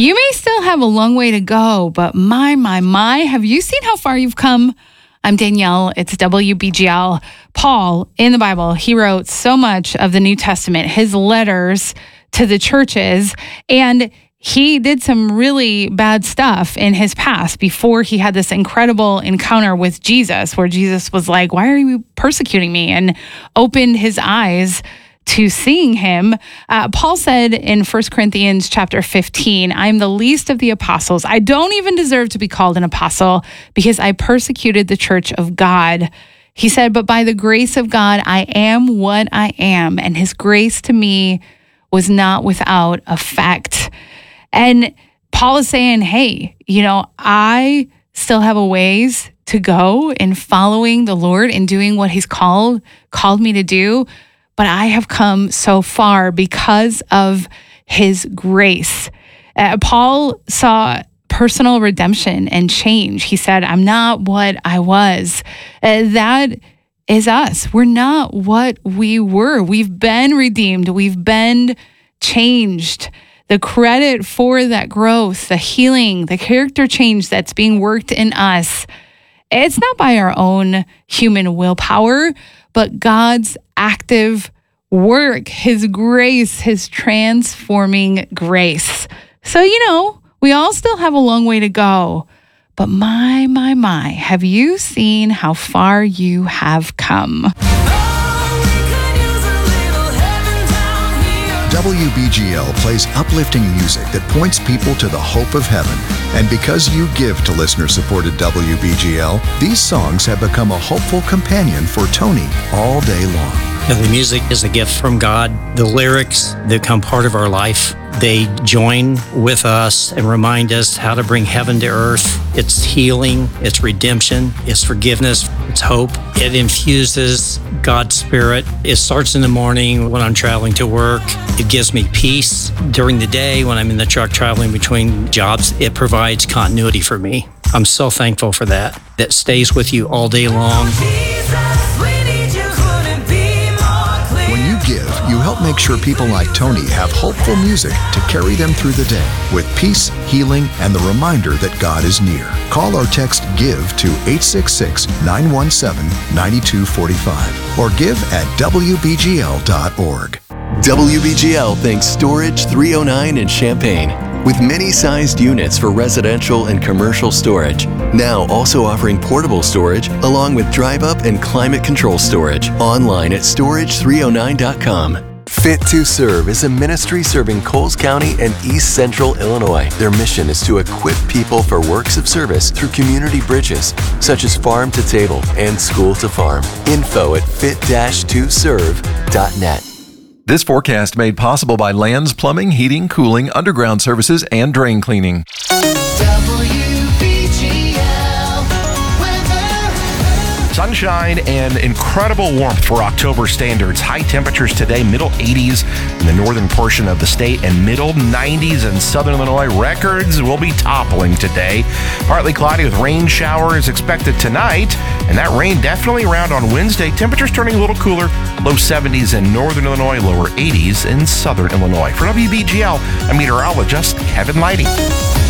You may still have a long way to go, but my, have you seen how far you've come? I'm Danielle. It's WBGL. Paul, in the Bible, he wrote so much of the New Testament, his letters to the churches, and he did some really bad stuff in his past before he had this incredible encounter with Jesus, where Jesus was like, "Why are you persecuting me?" and opened his eyes to seeing him. Paul said in 1 Corinthians chapter 15, "I'm the least of the apostles. I don't even deserve to be called an apostle because I persecuted the church of God." He said, "But by the grace of God, I am what I am, and his grace to me was not without effect." And Paul is saying, hey, I still have a ways to go in following the Lord and doing what he's called me to do. But I have come so far because of his grace. Paul saw personal redemption and change. He said, "I'm not what I was." That is us. We're not what we were. We've been redeemed. We've been changed. The credit for that growth, the healing, the character change that's being worked in us, it's not by our own human willpower, but God's active work, his grace, his transforming grace. So, we all still have a long way to go, but my, have you seen how far you have come? WBGL plays uplifting music that points people to the hope of heaven. And because you give to listener-supported WBGL, these songs have become a hopeful companion for Tony all day long. The music is a gift from God. The lyrics become part of our life. They join with us and remind us how to bring heaven to earth. It's healing, it's redemption, it's forgiveness, it's hope. It infuses God's Spirit. It starts in the morning when I'm traveling to work. It gives me peace during the day when I'm in the truck traveling between jobs. It provides continuity for me. I'm so thankful for that. That stays with you all day long. When you give, you help make sure people like Tony have hopeful music to carry them through the day with peace, healing, and the reminder that God is near. Call or text GIVE to 866-917-9245 or give at WBGL.org. WBGL thanks Storage 309 in Champaign, with mini-sized units for residential and commercial storage. Now also offering portable storage along with drive-up and climate control storage. Online at storage309.com. Fit to Serve is a ministry serving Coles County and East Central Illinois. Their mission is to equip people for works of service through community bridges, such as Farm to Table and School to Farm. Info at fit-2serve.net. This forecast made possible by Lands Plumbing, Heating, Cooling, Underground Services, and Drain Cleaning. Sunshine and incredible warmth for October standards. High temperatures today, middle 80s in the northern portion of the state and middle 90s in southern Illinois. Records will be toppling today. Partly cloudy with rain showers expected tonight, and that rain definitely around on Wednesday. Temperatures turning a little cooler, low 70s in northern Illinois, lower 80s in southern Illinois. For WBGL, I'm meteorologist Kevin Lighting.